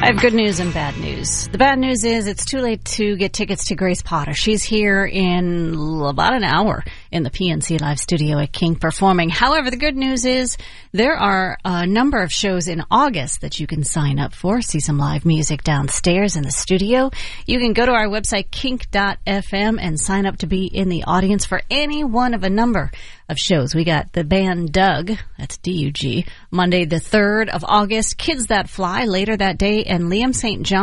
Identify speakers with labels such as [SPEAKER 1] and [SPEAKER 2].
[SPEAKER 1] I have good news and bad news. The bad news is it's too late to get tickets to Grace Potter. She's here in about an hour in the PNC Live studio at King performing. However, the good news is there are a number of shows in August that you can sign up for. See some live music downstairs in the studio. You can go to our website, kink.fm, and sign up to be in the audience for any one of a number of shows. We got the band Doug, that's D-U-G, Monday the 3rd of August, Kids That Fly later that day, and Liam St. John